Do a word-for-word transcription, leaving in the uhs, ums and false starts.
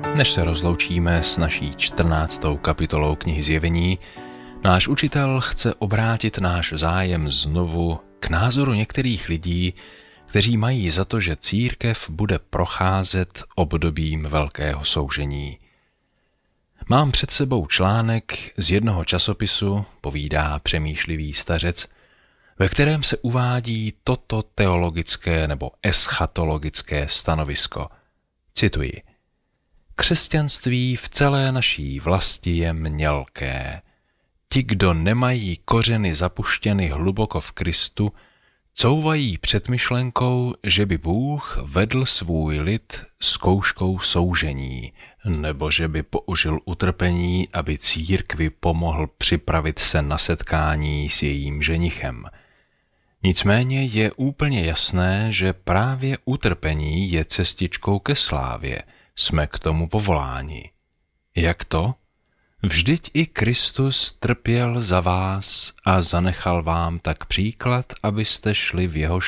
Než se rozloučíme s naší čtrnáctou kapitolou knihy Zjevení, náš učitel chce obrátit náš zájem znovu k názoru některých lidí, kteří mají za to, že církev bude procházet obdobím velkého soužení. Mám před sebou článek z jednoho časopisu, povídá přemýšlivý stařec, ve kterém se uvádí toto teologické nebo eschatologické stanovisko. Cituji. Křesťanství v celé naší vlasti je mělké. Ti, kdo nemají kořeny zapuštěny hluboko v Kristu, couvají před myšlenkou, že by Bůh vedl svůj lid zkouškou soužení, nebo že by použil utrpení, aby církvi pomohl připravit se na setkání s jejím ženichem. Nicméně je úplně jasné, že právě utrpení je cestičkou ke slávě. Jsme k tomu povoláni. Jak to? Vždyť i Kristus trpěl za vás a zanechal vám tak příklad, abyste šli v jeho